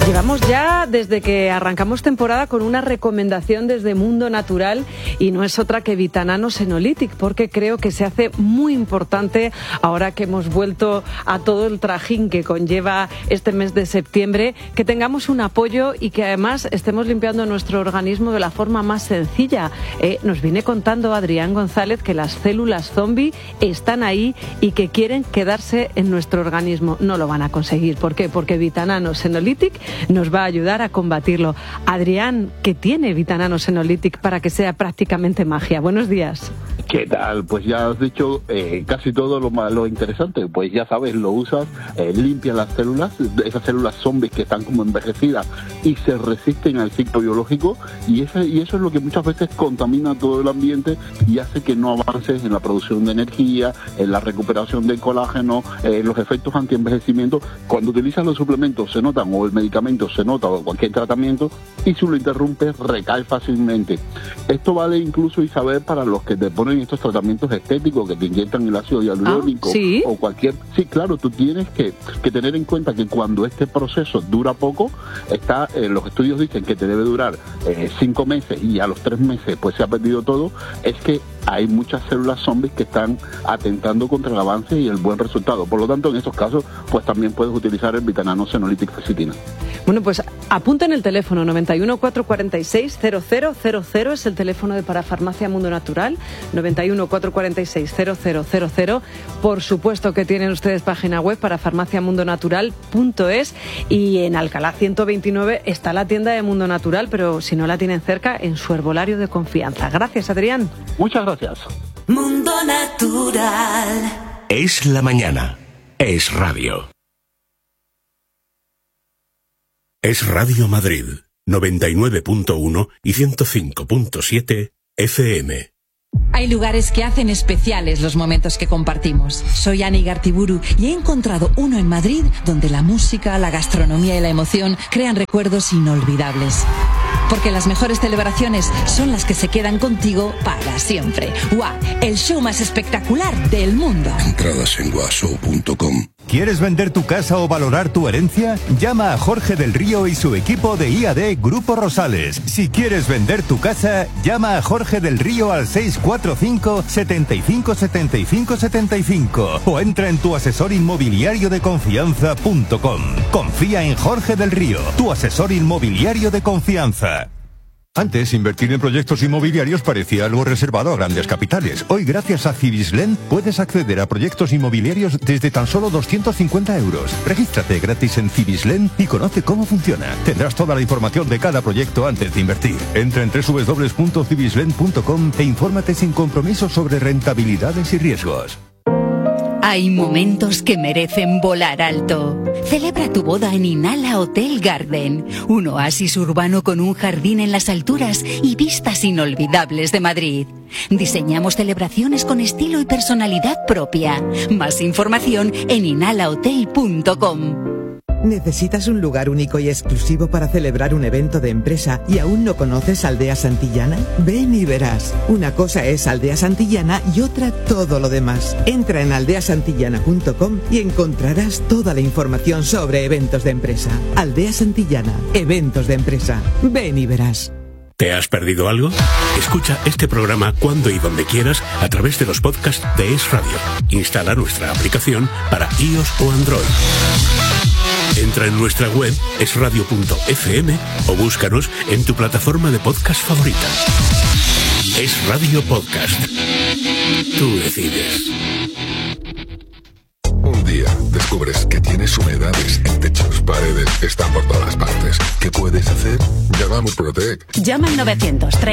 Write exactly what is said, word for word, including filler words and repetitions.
Llevamos ya desde que arrancamos temporada con una recomendación desde Mundo Natural y no es otra que Vitanano Senolytic, porque creo que se hace muy importante ahora que hemos vuelto a todo el trajín que conlleva este mes de septiembre, que tengamos un apoyo y que además estemos limpiando nuestro organismo de la forma más sencilla. Eh, nos viene contando Adrián González que las células zombie están ahí y que quieren quedarse en nuestro organismo. No lo van a conseguir. ¿Por qué? Porque Vitanano Senolytic nos va a ayudar a combatirlo. Adrián, ¿qué tiene Vitanano Senolytic para que sea prácticamente magia? Buenos días. ¿Qué tal? Pues ya has dicho eh, casi todo lo, lo interesante. Pues ya sabes, lo usas, eh, limpia las células, esas células zombies que están como envejecidas y se resisten al ciclo biológico, y, ese, y eso es lo que muchas veces contamina todo el ambiente y hace que no avances en la producción de energía, en la recuperación del colágeno, eh, los efectos antienvejecimiento. Cuando utilizas los suplementos se notan, o el medicamento se nota, o cualquier tratamiento, y si lo interrumpes recae fácilmente. Esto vale incluso, Isabel, para los que te ponen estos tratamientos estéticos, que te inyectan el ácido hialurónico, ah, ¿sí? o cualquier... Sí, claro, tú tienes que, que tener en cuenta que cuando este proceso dura poco, está eh, los estudios dicen que te debe durar eh, cinco meses y a los tres meses pues se ha perdido todo, es que hay muchas células zombies que están atentando contra el avance y el buen resultado. Por lo tanto, en estos casos, pues también puedes utilizar el Vitanano Senolytic Fecitina. Bueno, pues apunten el teléfono noventa y uno, cuatrocientos cuarenta y seis, cero cero cero cero, es el teléfono de Parafarmacia Mundo Natural, noventa y uno, cuatrocientos cuarenta y seis, cero cero cero cero. Por supuesto que tienen ustedes página web, parafarmaciamundonatural punto es, y en Alcalá ciento veintinueve está la tienda de Mundo Natural, pero si no la tienen cerca, en su herbolario de confianza. Gracias, Adrián. Muchas gracias. Mundo Natural. Es la mañana. Es radio. Es Radio Madrid, noventa y nueve punto uno y ciento cinco punto siete F M. Hay lugares que hacen especiales los momentos que compartimos. Soy Ani Gartiburu y he encontrado uno en Madrid donde la música, la gastronomía y la emoción crean recuerdos inolvidables. Porque las mejores celebraciones son las que se quedan contigo para siempre. ¡Guau! El show más espectacular del mundo. Entradas en guashow punto com. ¿Quieres vender tu casa o valorar tu herencia? Llama a Jorge del Río y su equipo de I A D Grupo Rosales. Si quieres vender tu casa, llama a Jorge del Río al seis cuatro cinco, siete cinco, siete cinco, siete cinco o entra en tu asesor inmobiliario de confianza punto com. Confía en Jorge del Río, tu asesor inmobiliario de confianza. Antes, invertir en proyectos inmobiliarios parecía algo reservado a grandes capitales. Hoy, gracias a Cibislen, puedes acceder a proyectos inmobiliarios desde tan solo doscientos cincuenta euros. Regístrate gratis en Cibislen y conoce cómo funciona. Tendrás toda la información de cada proyecto antes de invertir. Entra en doble u doble u doble u punto cibislen punto com e infórmate sin compromiso sobre rentabilidades y riesgos. Hay momentos que merecen volar alto. Celebra tu boda en Inala Hotel Garden, un oasis urbano con un jardín en las alturas y vistas inolvidables de Madrid. Diseñamos celebraciones con estilo y personalidad propia. Más información en inala hotel punto com. ¿Necesitas un lugar único y exclusivo para celebrar un evento de empresa y aún no conoces Aldea Santillana? Ven y verás. Una cosa es Aldea Santillana y otra todo lo demás. Entra en aldea santillana punto com y encontrarás toda la información sobre eventos de empresa. Aldea Santillana, eventos de empresa. Ven y verás. ¿Te has perdido algo? Escucha este programa cuando y donde quieras a través de los podcasts de Es Radio. Instala nuestra aplicación para iOS o Android. Entra en nuestra web es radio punto f m o búscanos en tu plataforma de podcast favorita. Es Radio Podcast. Tú decides. Un día descubres que tienes humedades en techos, paredes, están por todas partes. ¿Qué puedes hacer? Llama a Murprotec. Llama al novecientos treinta